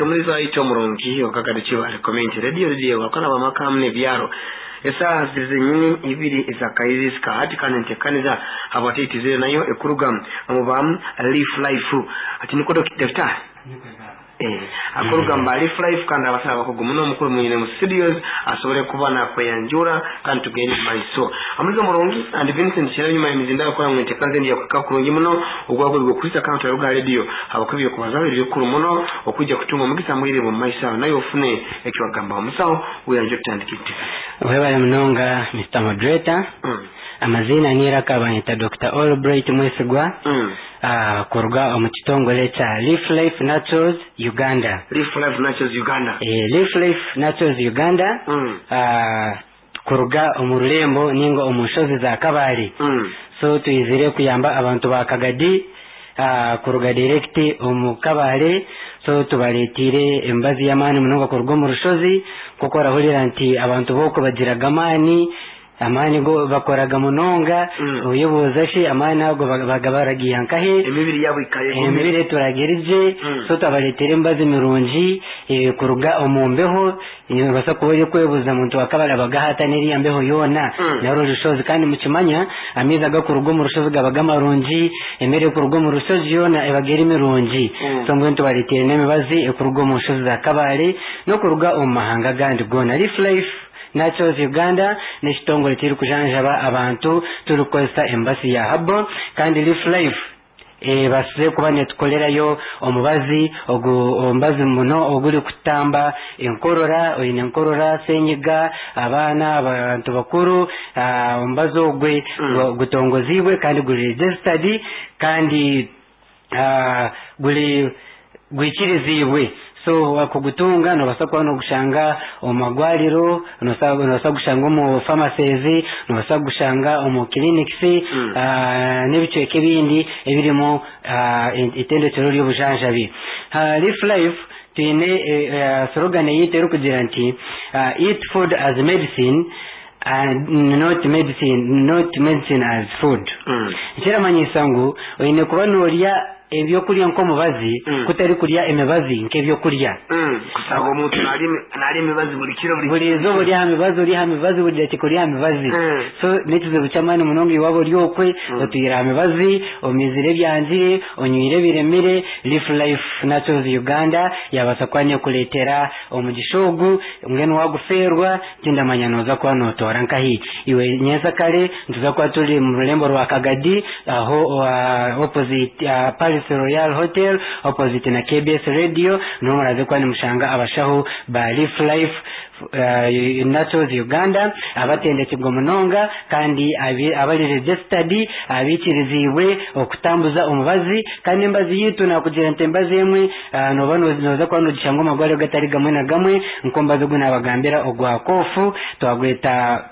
Kamuliza ito murungi okakadichiwa comment radio wakana bamakamne byaro esa zizinyi ibiri izakaizi skati kanente kaniza abatiti zero nayo ekurugam amubam life ati nikodo kidafta akurugamba life kandi abasaba bakugumuno mukuru mwine mu studios asobore kubana kweyanjura kandi tugende maiso amuliza murungi and Vincent cyane nyuma y'imizinda akora mu ntekanze ndiye kukakurungi muno ugwagwe rwo kuri account ya radio abakubiye kubazabiri kuri muno okujya kutunga mugisa muri mu maiso nayo ufune ekiwagamba musaho uyanjye tandikite wewe mnonga Mr. Moderator amazina nira kabanyita Dr. Albright Mwesigwa kuruga omukitongole cha Life Naturals Uganda. Life Naturals Uganda. Life Naturals Uganda. Kuruga omurulembo ningo omushozi za kabari. So tuyizire kuyamba abantu bakagadi kuruga direct omukabare. So tubaletire embazi y'amani munonga kuruga omurushozi kuko rahulira nti abantu boko bagiragamani amani go bakoraga munonga uyoboza shi amani ago bagabaragiye ankahe emibiri yabo ikaye emibiri turagirije so tabaletere mbazi mirungi kuruga omumbeho basa kuboye kwebuza muntu wakabala bagahata neri yambeho yona naro rushozi kandi mukimanya amiza gakuruga mu rushozi gabagamurungi emere kuruga mu rushozi yona ebageri mirungi so ngwento baletere nemibazi kuruga mu rushozi zakabale no kuruga omahanga gandi gona Life Naturals Uganda n'ekitongole kiri kujanjaba abantu turukozesa embasi ya habo kandi Life basize kuba netukolerayo omubazi ombazi muno oguli kutamba enkorora oyine enkorora senyiga abana abantu bakuru ombazi ogwe gutongozibwe kandi guli registered kandi guli gwikirizibwe so wakugutunga no basakwa no gushanga omagwariro no gushanga mu pharmacies no gushanga mu clinics n'ebicweke bindi ebirimo itendekero ly'obujanjabi Life tine slogan yiteru kugira nti eat food as medicine and not medicine as food kera manyisangu oyine kubanurya ebyo kulya nko mubazi kutari kulya emibazi nkebyo kulya kusanga omuntu nali emibazi buli kiro buli zo buli amibazi buli kikulya amibazi so nituze buchamani munongi wabo lyokwe otuyira amibazi omizire byanjire onywire biremire Life Naturals Uganda yabasakwanye kuletera omugishogu ngeno waguferwa tindamanya noza kwa notora nkahi iwe nyesa kale ntuza kwa tuli mu rulembo rwa Kagadi aho opposite Palace Royal Hotel opposite na KBS Radio no muraze kwa ni mushanga abashaho ba Life Naturals Uganda abatendeke gomunonga kandi abali registered abikirizibwe okutambuza omubazi kandi embazi yitu na kugira ntembazi emwe no bano noza kwa nugishanga magwale gatari gamwe na gamwe nkombazo guna bagambira ogwa kofu twagweta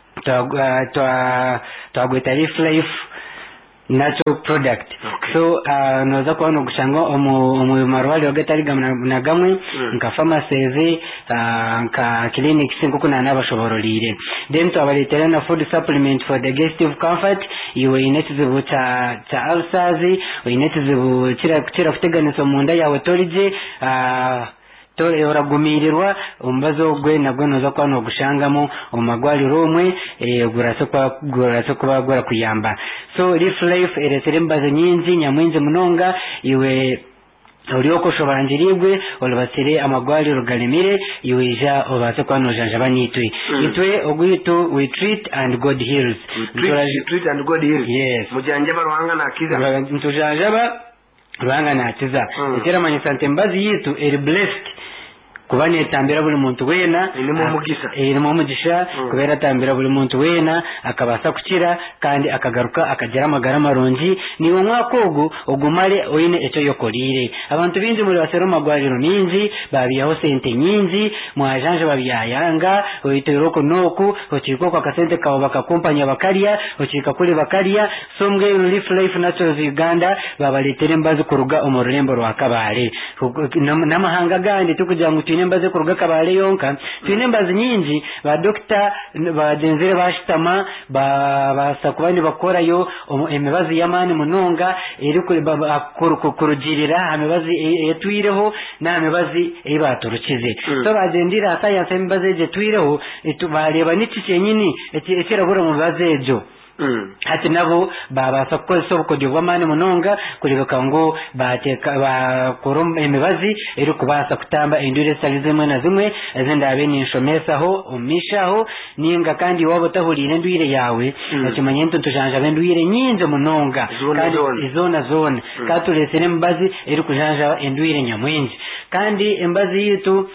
Life natural product so noza kwa no gushanga omu marwali ogatari gamwe gamwe nka pharmacies nka clinics nkuko nabashoborolire then to abalitera na food supplement for digestive comfort iwe inetizibu cha ulcers inetizibu kira kuteganiso munda yawe torije tole oragumirirwa umbazo gwe nabwo noza kwa no gushangamo omagwali romwe guraso kwa gura kuyamba so Life eretere mbazo nyinzi nyamwenze munonga iwe ulioko shobanjiribwe olubasire amagwali rugalimire iweja obase kwa nojanja banitwe itwe ogwito we treat and God heals treat and God heals yes mujanjaba ruhanga na kiza ntujajaba ruhanga na kiza itera manyisante mbazi yitu eri blessed kubane tambira buli muntu wena irimo mugisha kubera tambira buli muntu wena akabasa kukira kandi akagaruka akagira amagara maronji niwo mwakogu ogumale oyine echo yokolire abantu binzi muri basero magwariro ninzi babiyaho sente nyinzi mwajanje babiyayanga oyitoroko noku okiko kwa kasente kawo bakakumpanya bakarya okika kuli bakarya somwe Life Naturals Uganda babaletere mbazi kuruga omurembo rwa kabale namahanga gandi tukugira ngo twine embazi kuruga kabale yonka twine embazi nyingi ba doctor bagenzere bashitama basa kubani bakorayo emibazi yamani munonga eri kurugirira amibazi yatwireho na amibazi ebaturukize so bagendira science emibazi je twireho bareba niki cyenyini ekirabura mu bibazi ejo ati nabo babasa kukozesa obukodyo bw'amaani munonga kulebeka ngo bateka bakorum emibazi eri kubasa kutamba endwire zitali zimwe na zimwe ezindi abeni nshomesaho omishaho ninga kandi waba otahurire endwire yawe nakimanye nti tujanja b'endwire nyingi munonga kandi izona zona katulesere emibazi eri kujanja endwire nyamwingi kandi embazi yitu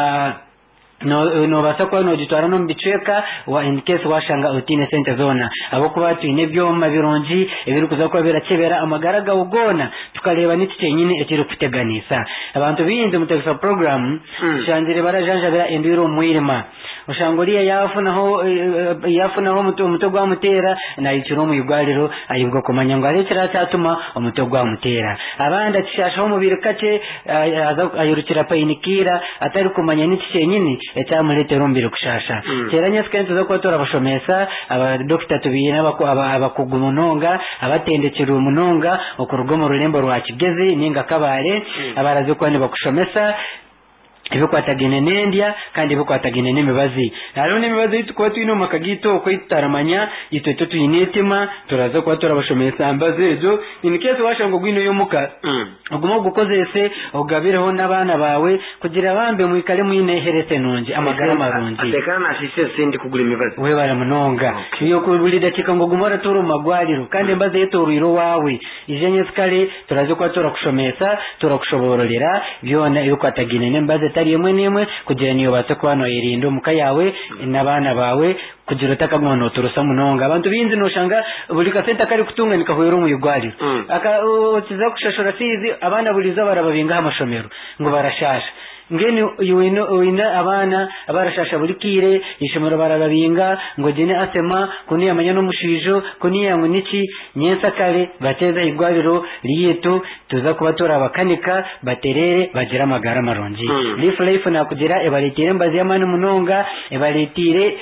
no basa kwa no gitwara no mbiceka wa in case washanga utine sente zona abo kuba twine byoma bironji ebiri kuza kwa birakebera amagaraga ugona tukareba niki cyenyine ekiri kuteganisa abantu binze mutegesa program shanjire barajanja bera endwiro mwirima ushanguriya yafunaho umutego wamutera na ikiro mu igwariro ayibwo kumanya ngo arekera cyatuma umutego wamutera abandi akishashaho mubiri kake ayurukira painikira atari kumanya niki cyenyine ecyamurete rumbire kushasha keranya skente zo kwatora bashomesa aba doctor tubiyina abakugu munonga abatendekera umunonga okurugo mu rulembo rwa Kigezi ninga kabare abarazi kwani bakushomesa ibikwatagene nendya kandi ibikwatagene n'emibazi hariho n'emibazi tukuba twine makagito uko itaramanya itweto tuyinetima turaza kuba turabashomesa ambazi ejo in case washango gwino yomuka oguma gukozese ogabireho n'abana bawe kugira bambe mwikale mwineherese nonje amagara marungi atekana asise sindi kugura imibazi we bara munonga iyo kubuli dakika ngo gumora turu magwariro kandi embazi yetoriro wawe ijenye skale turaza kuba turakushomesa turakushobororera byona ibikwatagene n'embazi tari yemwe nimwe kugira niyo base kwano irindo muka yawe n'abana bawe kugira utakamwono turusa munonga abantu binzi noshanga buli kasenta kari kutunga nikahwero mu yugwari kiza kushashora sizi abana buliza barababinga amashomero ngo barashasha ngeni uina abana abarashasha bulikire ishomero barababinga ngo jene asema kuni amanya no mushijo kuni yangu niki nyensa kale bateza igwariro liyeto tuza kubatora abakanika baterere bagira amagara maronji life na kugira ebaletire mbazi yamani munonga ebaletire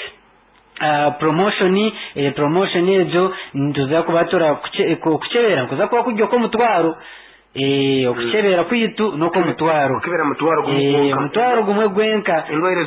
promotion ejo tuza kubatora kuchebera kuza kuba kujyo ko mutwaro okuchebera kwitu noko mutwaro kibera mutwaro gumwe gwenka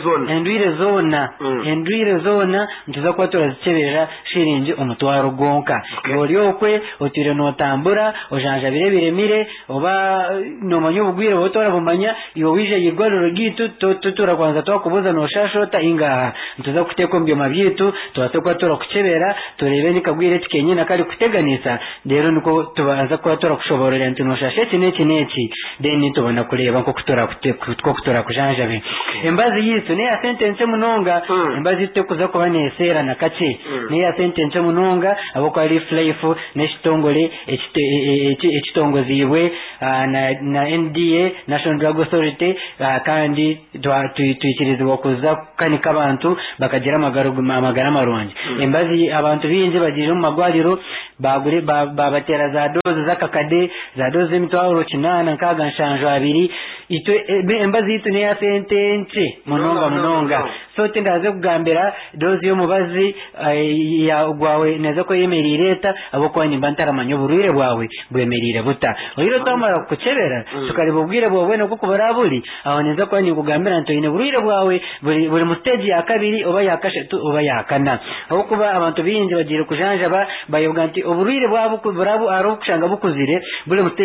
endwire zona ntuza kwa turazichebera shiringi umutwaro gonka yoryokwe otire notambura ojanja biremire oba no manyo bugwire botora bumanya iyo wije yigwariro gitu tutura kwanza twakubuza no shashota inga ntuza kuteko mbyo mabyitu tubatekwa tora kuchebera turebe nikagwire tikenye nakari kuteganisa rero niko tubaza kwa tora kushoborera ntino neki deni tubona kureba nko kutora kujanjabe embazi yitu ne ya sentence munonga embazi tekuza kuba nesera na kace ne ya sentence munonga abo kwa life n'ekitongole ekitongozibwe na NDA National Drug Authority kandi tuyikirizwa kuza kanika abantu bakagira amagara maronji embazi abantu binje bagije mu magwariro bagure babatera za doze zakakade za doze mitwaro kinana nkaga nshanjo abiri itwe embazi yitu ne ya sentence munonga so tindaze kugambira doze yo mubazi ya gwawe neza ko yemerireta abo kwani mbantara manyo burire bwawe bwemerire buta rero tamara kuchebera tukaribubwire bwo bwene kuko barabuli aho neza kwani kugambira nto ine burire bwawe buri mu stage ya kabiri oba yakashatu oba yakana aho kuba abantu binje bagire kujanja bayoganti uburire bwabo burabu aro kushanga bukuzire buri mu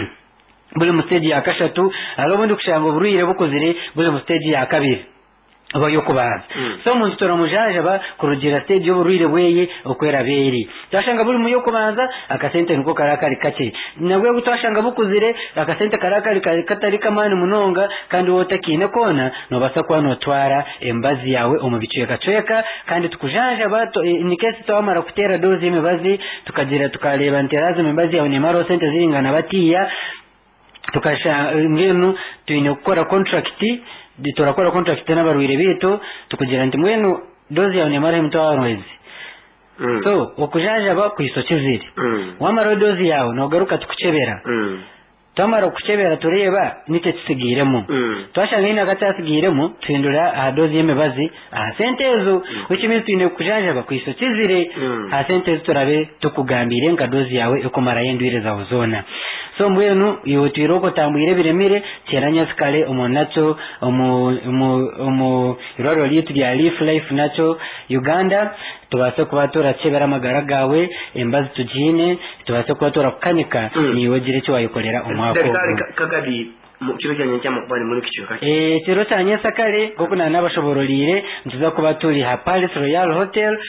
stage ya kashatu aro bundi kushanga uburire bukuzire buri mu stage ya kabiri abayo kubaza so mu ntora mujaje ba kurugira stage y'uburire bweye okwera beri twashanga buri mu yo kubanza akasente niko karakari kace nabwe gutashanga bukuzire akasente karakari katari kamani munonga kandi wotakine kona no basa kwa no twara embazi yawe omubiceka kandi tukujaje bato nikesi twamara kutera doze y'imibazi tukagira tukareba nterazo embazi yawe ne maro sente zingana batiya tukasha ngenu tuine gukora contract turakora contract n'abaruire bito tukugira nti mwenu dozi yawe nemara mutwaro mwezi so okujaja ba kwisokizire wamara dozi yawe nogaruka tukuchebera twamara kuchebera tureba nite kisigiremo twashanga ina gatasigiremo twindura adozi y'emibazi sentezo which means twine kujanja bakwiso kizire sentezo turabe tukugambire ngadozi yawe ukomara yendwire za uzona so mbwenu yotwiroko tambwire biremire cyeranya skale umonacho iroro litu lya life nacho Uganda tubase kuba turacebera amagara gawe embazi tujine tubase kuba turakukanika niwe gire cyo wayikorera umwako kagadi kiro cyanye cyamukubani muri kicyuka kiro cyanye sakare kuko n'abashoborolire ntuza kuba turi ha Palace Royal Hotel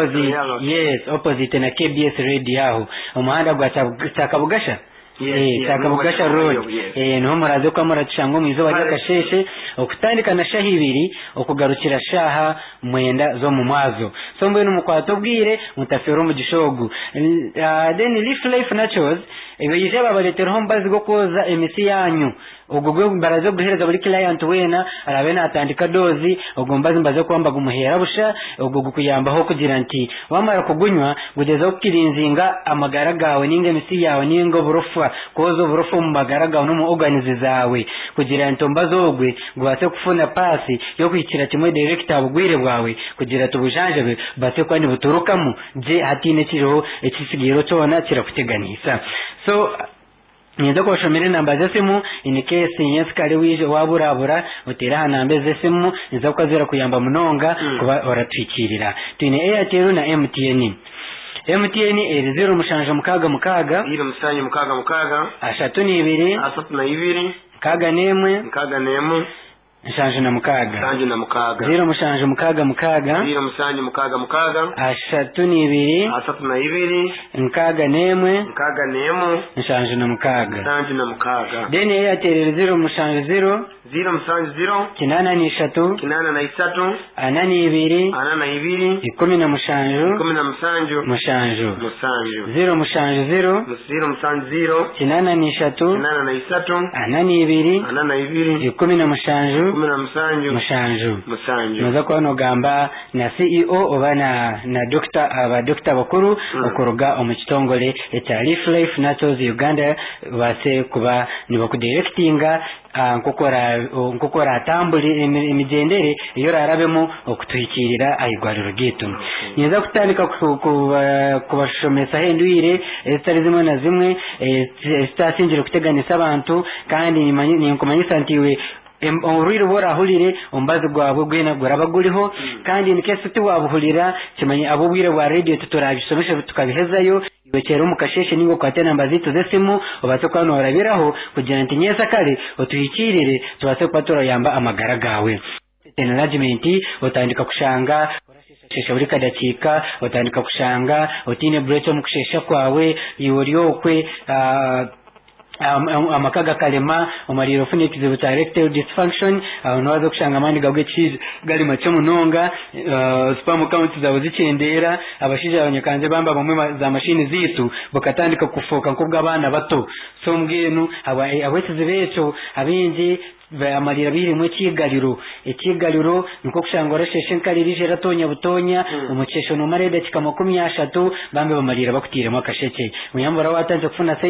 opposite na KBS Radio aho umuhanda gwa Chakabugasha Chakabugasha Road no muraze kwa muracyango mwizo wajya kasheshe okutandika na shahibiri okugarukira shaha mwenda zo mu mwazo so mbwe n'umukwato bwire mutafero mu gishogu then life naturals ebije babaletera hombazi go koza emisi yanyu ogugwe barazo guhereza buri client wena arabena atandika dozi ogombazi mbaze kwamba gumuhera busha ogugu kuyambaho kugira nti wamara kugunywa gugeza ukirinzinga amagara gawe ninge misi yawe ningo burofwa kozo burofwa mu magara gawe no mu organize zawe kugira nti mbazogwe gwase kufuna pasi yo kwikira kimwe director bugwire bwawe kugira tubujanje base kwani buturukamu je hatine kiriho ekisigiro cyona kirakuteganisa so nizo ko shomere namba zesimu in case nyesikale wije waburabura utera namba zesimu nizo ko zira kuyamba munonga kuba oratwikirira twine Airtel na MTN eri 0 mushanje mukaga 0 musanye mukaga ashatu ni 2 kaga nemwe Nshanje na mukaga 0 mushanje mukaga 0 musanye mukaga ashatu ni 2 nkaga nemwe nshanje na mukaga then Airtel 0 mushanje 0 musanje 0 kinana ni 3 anani 2 ikumi na mushanju mushanju 0 mushanje 0 kinana ni 3 anani 2 ikumi na mushanju mushanju noza kwano gamba na CEO obana na doctor bakuru okoroga omukitongole ekya Life Naturals Uganda base kuba nibakudirectinga nkokora atambuli imigendere iyo rarabemo okutwikirira ayigwariro gitu niza kutandika kubashomesa hendwire ezitari zimwe na zimwe zitasinjira kuteganisa abantu kandi ninkumanyisa ntiwe orwiro borahulire ombazi gwabwe gwena gurabaguriho kandi nikese tiwabuhulira kimanye abo bwire bwa radio tuturabisomesha tukabihezayo ibekera umukasheshe ningo kwate namba zitu zesimu obatse kwano orabiraho kugira nti nyesa kale otuyikirire tubase kwatora yamba amagara gawe enlargement otandika kushanga shesha buri kadakika otandika kushanga otine brecho mukushesha kwawe iworyokwe amakaga kalema omariro fune kizibu cha erectile dysfunction unawaza kushanga mani gabwe cheese gali macho munonga spam count zawe zicendera abashije abanyakanze bamba bamwe za mashini zitu bakatandika kufoka nkubwa abana bato so mbwenu abwetize becho abinji amarira biri mu ikigaliro niko kushangora sheshe nkalirije ratonya butonya umucesho no marede kika 30 bambe bamarira bakutiremo akasheke munyambara watanze kufuna